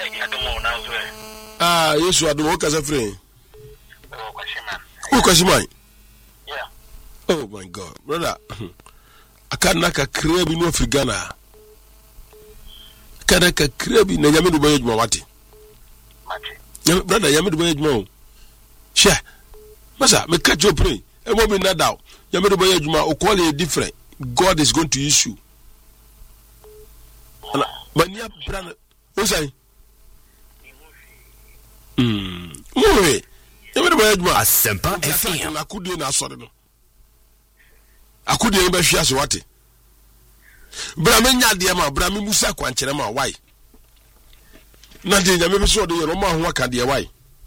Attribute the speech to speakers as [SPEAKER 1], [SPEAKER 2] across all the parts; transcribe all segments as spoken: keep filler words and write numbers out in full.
[SPEAKER 1] Ah, yes, you are the work as a friend. Who can mine?
[SPEAKER 2] Yeah.
[SPEAKER 1] Oh my God, brother. I can't knock a crab in North Ghana. Can I a crab in the Yamidu Boy Mawati? Brother, Yamidu Boy Mo. Share. Massa, make catch your prey. A woman not doubt. Yamidu Boy Juma or call it different. God is going to issue. But yeah, brother, what's I? Hmm. Move.
[SPEAKER 3] Asempa F M.
[SPEAKER 1] Akudie na asore no. Akudie be hwia so wate. Bra me nya de ma, bra me musa kwankere ma why? Na de nya me be so de no ma ho aka de why?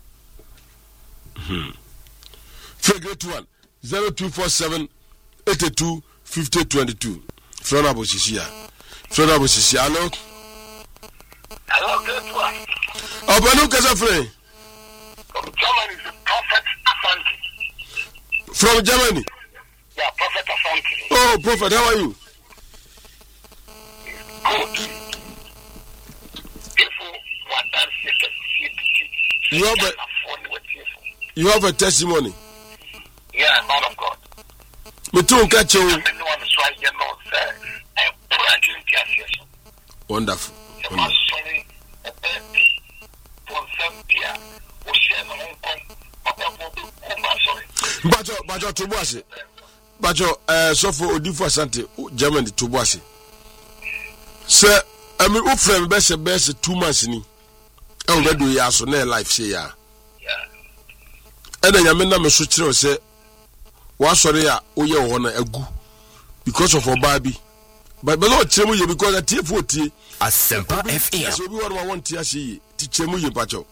[SPEAKER 1] Hmm. Figure one zero two four seven eight two five zero two two. Frona Bosisia. Frona Bosisia. Hello.
[SPEAKER 2] Hello, good one.
[SPEAKER 1] Obanu kasa free.
[SPEAKER 2] From Germany, the Prophet Afanti.
[SPEAKER 1] From Germany?
[SPEAKER 2] Yeah, Prophet Afanti.
[SPEAKER 1] Oh, Prophet, how are you?
[SPEAKER 2] Good. People what that
[SPEAKER 1] you have a, you have a testimony?
[SPEAKER 2] Yeah, man of God.
[SPEAKER 1] Me too, catch you. Wonderful. Wonderful. Bajo bajo tubuase bajo eh sofo odifo asante Germany tubuase se ami u frame be se be se two months ni e o bedo ya so na life say ya e na nyame na me so kire o se wa sori ya o ye wo na agu because of obabi but be no kire mu ye because the T forty
[SPEAKER 3] Asempa F M
[SPEAKER 1] so bi wo ma want ya see ti kire mu ye bajo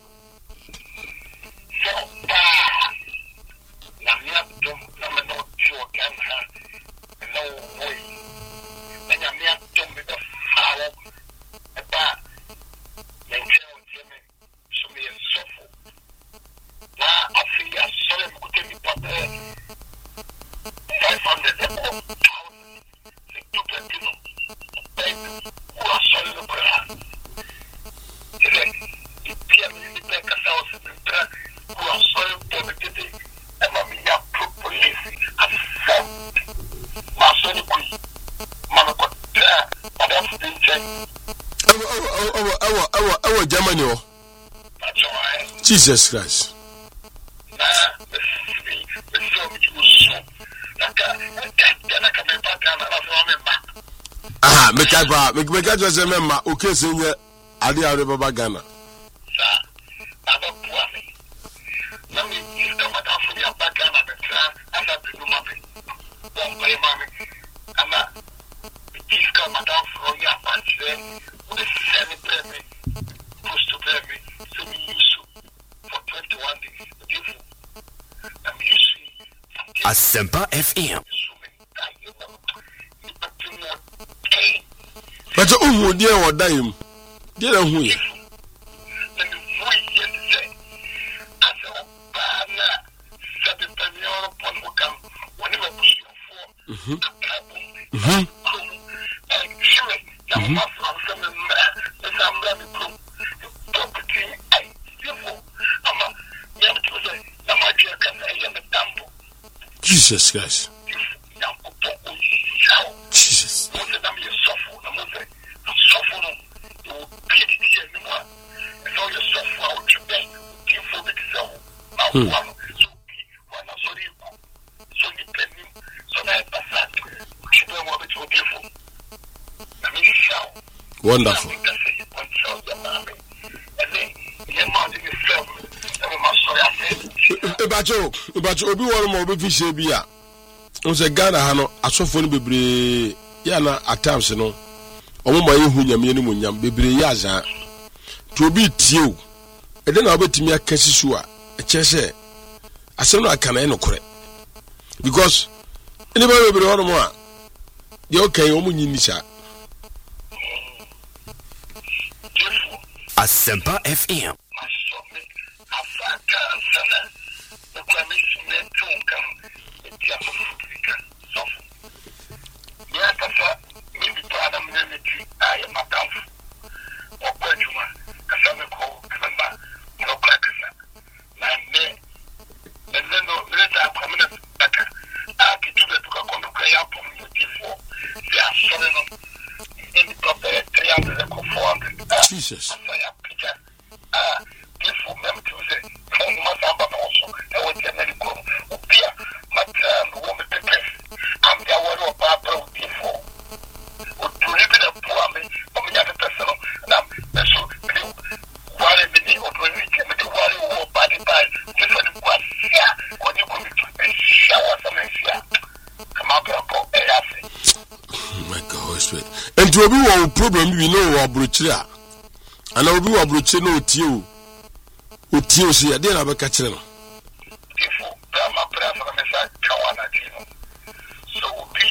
[SPEAKER 1] Jesus Christ. Ah, make I ba, make make I just remember. Okay, so yeah, I did have Baba Ghana.
[SPEAKER 3] Asempa F M.
[SPEAKER 1] But oh, dear, what dying? Dear, who you? Jesus Christ. Jesus. Hmm. Wonderful. Ebacho, ebacho obi won mo obi fi she bia. O se Ghana ha no asofo no bebre ya na attempts no. Omo ma yehu nyame ni munyam bebre ya azan. To obi tie o. E de na obetimi akasi so a e chese asem no aka na e no kore. Because anybody bebre won mo a de okay omo nyini sha.
[SPEAKER 3] Asempa F M.
[SPEAKER 2] I am a
[SPEAKER 1] Jesus.
[SPEAKER 2] Saya picture. Ah, beautiful mem to say. Come masamba also. I want to make go. Upia, matram, woman the best. I'm the one of Barbara before. To live in a poor me, or me other person. Now, that's so. Worry me, or when we came to worry, or body by different ones. Yeah, when you come to shower some yeah. Come up and
[SPEAKER 1] Oh my God, sweet. And to be one problem, we know our brochure. And I will be a brochure no tiu. Utio see a dinner of a catcher.
[SPEAKER 2] Before, Brahma prayer for the Messiah, Kawana Dino. So be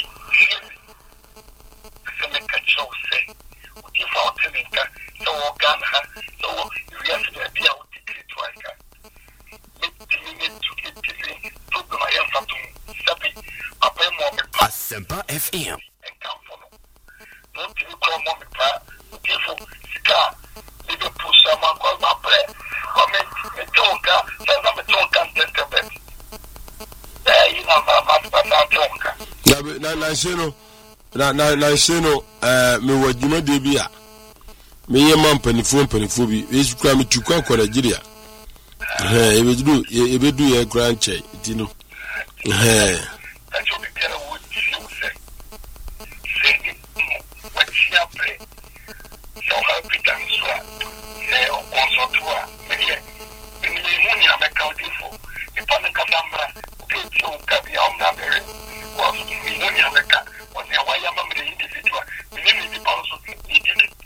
[SPEAKER 2] so make a show say, if our Timinka, so organ her, so you have to be out to get to to get to put my effort to Sabi, a pen more
[SPEAKER 3] Asempa F M.
[SPEAKER 2] and come for no. Don't you call mommy pa, beautiful scar, little push someone called my prayer. Comment, a talker, says I'm a talker, test of it. There you know, my master talker.
[SPEAKER 1] Na na say no. Na na na say no. Eh, me wadwuma de bi a. Me ye man panifo panifo bi. Yesu kra me tukwa kwa Nigeria. Eh, ebedu ebedu ye kra nche, ti no. Eh.
[SPEAKER 2] That's what we get a wood say. Say, what she up play. So happy times were. Say, also to her. Many, many, many, I'm a county for. Upon the Casambra, okay, so Gabi Omna was many America. On the way, I'm a individual. Many people also needed it.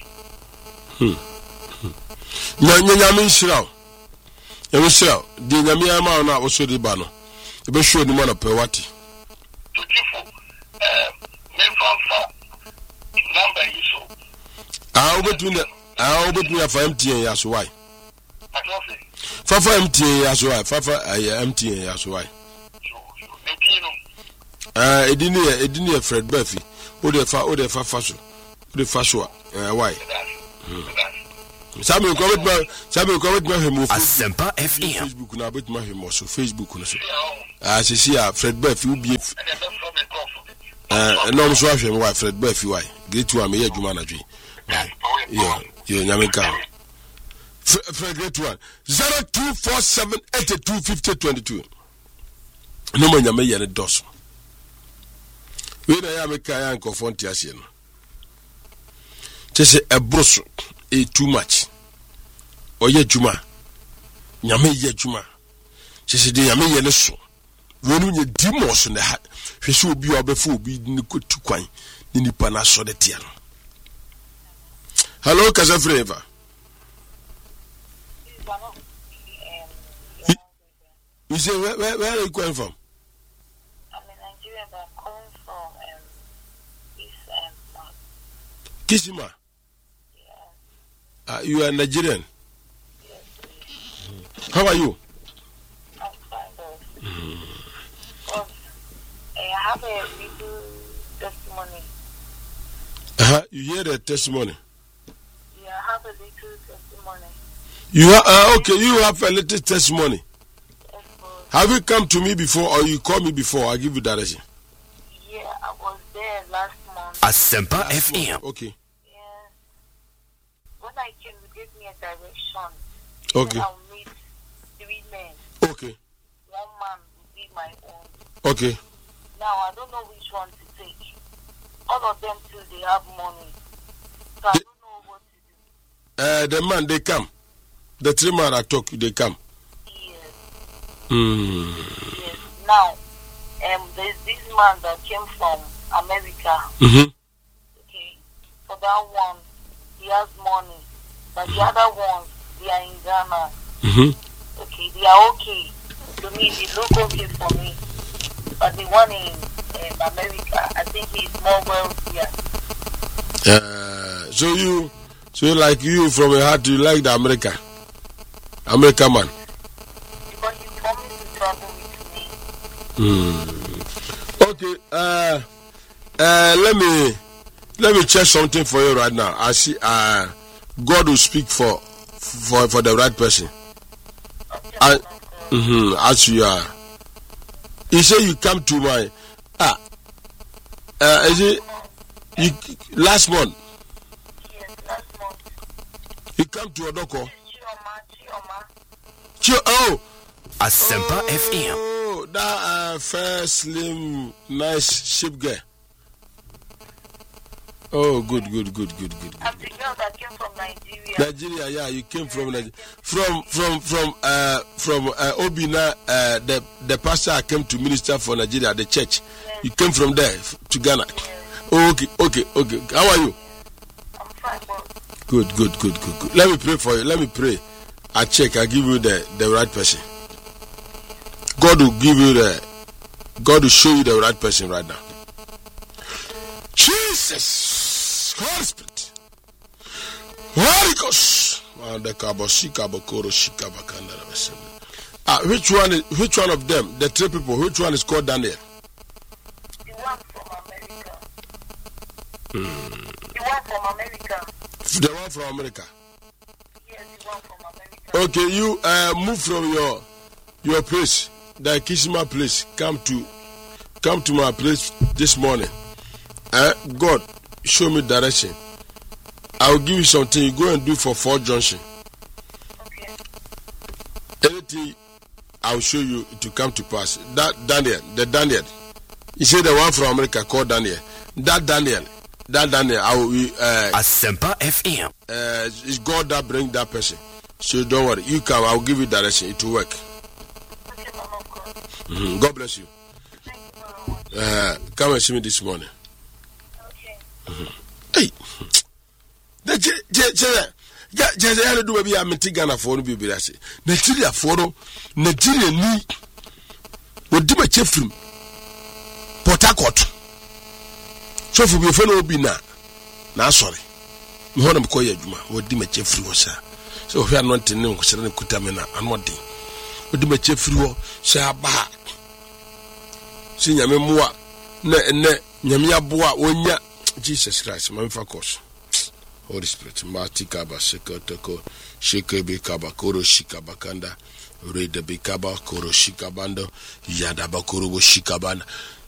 [SPEAKER 1] Hmm. Nya nya nya me nshira. E we shira. Di nya me ama na wo so di ba no. E be show ni mo na pe wati. Ah, obetumi ah obetumi afa M T N ya so why? Fafa M T N ya so why? Fafa M T N ya so why? Ah, edini e edini e Fred Buffy. O de fa o de fa fa so. O de fa so eh why? Sabe ko betuma sabe ko betuma hemu
[SPEAKER 3] Asempa F M.
[SPEAKER 1] Facebook na betuma hemu so Facebook no so. Ah, sisi a Fred Buffy ubi eh no so ahwe why Fred Buffy why? Great one me ya djuma na dwi. Yeah, yeah, Nyamika. Fred Great one. zero two four seven eight two five zero two two. No man Nyame ya ne dos. We na ya meka ya nkofo ntiase no. Chese ebroso e too much. Oye djuma. Nyame ye djuma. Chese de Nyame ye ne so. Wonu nye dimos ne ha. Hwese obi obefo obi ni kotu kwan. Ni nipa na so de tia no. Hello, Kasafreva. You say where, where, where are you calling from?
[SPEAKER 4] I'm in Nigeria, but I'm calling from um, East um,
[SPEAKER 1] Kisima.
[SPEAKER 4] Yeah.
[SPEAKER 1] Uh, you are Nigerian.
[SPEAKER 4] Yes, please.
[SPEAKER 1] How are you?
[SPEAKER 4] I'm fine, though. Mm. But, uh, I have a little testimony.
[SPEAKER 1] Uh-huh. You hear the testimony?
[SPEAKER 4] Yeah, I have a little testimony.
[SPEAKER 1] You have uh, okay. You have a little testimony.
[SPEAKER 4] Yes, but,
[SPEAKER 1] Have you come to me before, or you called me before? I'll give you direction.
[SPEAKER 4] yeah, I was there last month.
[SPEAKER 3] Asempa F M.
[SPEAKER 1] Okay.
[SPEAKER 4] Yeah. When I came, you gave me a direction.
[SPEAKER 1] Okay.
[SPEAKER 4] Then I'll meet three men.
[SPEAKER 1] Okay.
[SPEAKER 4] One man will be my own.
[SPEAKER 1] Okay.
[SPEAKER 4] Now, I don't know which one to take. All of them too, they have money. So I
[SPEAKER 1] The-
[SPEAKER 4] don't know what to do.
[SPEAKER 1] Uh, the man they come. The three man I talk, they come.
[SPEAKER 4] Yes,
[SPEAKER 1] Hmm.
[SPEAKER 4] yes. Now, um, there's this man that came from America.
[SPEAKER 1] Mm-hmm.
[SPEAKER 4] Okay, for that one, he has money. But the other ones, they are in Ghana.
[SPEAKER 1] Mm-hmm.
[SPEAKER 4] Okay, they are okay. To me, they look okay for me. But the one in um, America, I think he's more wealthier.
[SPEAKER 1] Uh, so you, so you like you from your heart, you like the America, America man.
[SPEAKER 4] Because he promised to travel with me.
[SPEAKER 1] Hmm. Okay. Uh, uh, let me let me check something for you right now. I see. Uh, God will speak for for for the right person.
[SPEAKER 4] Okay,
[SPEAKER 1] I,
[SPEAKER 4] okay.
[SPEAKER 1] mm-hmm, as you are. He said you come to my ah. Uh, is it you last month?
[SPEAKER 4] Yes, last month.
[SPEAKER 1] You come to Odoko.
[SPEAKER 4] Chioma, Chioma.
[SPEAKER 1] Chio, oh.
[SPEAKER 3] Asempa F M.
[SPEAKER 1] Oh, that uh, fair, slim, nice ship girl. Oh, good, good, good, good, good.
[SPEAKER 4] I'm the girl that came from Nigeria.
[SPEAKER 1] Nigeria, yeah, you came from Nigeria. From, from, from, uh, from uh, Obina, uh, the the pastor came to minister for Nigeria, the church.
[SPEAKER 4] Yes.
[SPEAKER 1] You came from there to Ghana.
[SPEAKER 4] Yes.
[SPEAKER 1] Oh, okay, okay, okay. How are you?
[SPEAKER 4] I'm fine, but
[SPEAKER 1] Good, good, good, good, good. Let me pray for you. Let me pray. I check. I give you the, the right person. God will give you the. God will show you the right person right now. Jesus, Holy Spirit, Holy Ghost. Ah, which one? Is, which one of them? The three people. Which one is called Daniel?
[SPEAKER 4] the one from America. Hmm. The one from America.
[SPEAKER 1] The one from America.
[SPEAKER 4] Yes, the one from America.
[SPEAKER 1] Okay, you uh, move from your your place, the Kishima place. Come to come to my place this morning. Uh, God, show me direction. I will give you something. You go and do for Fort Junction.
[SPEAKER 4] Okay.
[SPEAKER 1] Anything I will show you to come to pass. That Daniel, the Daniel. You say the one from America called Daniel. That Daniel, that Daniel. I will. Uh,
[SPEAKER 3] Asempa F M.
[SPEAKER 1] uh, it's God that bring that person. So don't worry. You come. I will give you direction. It will work.
[SPEAKER 4] Okay, Mama, of course.
[SPEAKER 1] Mm-hmm. God bless you.
[SPEAKER 4] Thank you very much.
[SPEAKER 1] Uh, come and see me this morning.
[SPEAKER 4] Okay.
[SPEAKER 1] Hey, the je je je ja je je ya do bi a meti Ghana for no bi bi ase. Nigeria for no Nigeria ni odi ma chefrim Port Harcourt. So fu bi fe no obi na na asore. Me ho na mko ya adwuma odi ma chefri ho sa. So hwe ano ntene nko sere ne kuta me na anode. Odi ma chefri ho sha ba. Si nyame moa na ne nyame aboa onya Jesus Christ, my focus. Holy Spirit, Matika Basekotoko, Shikebe Kabakoro Shikabakanda, Reda Bikaba, Koro Shikabando, Yadabakoro Shikabana.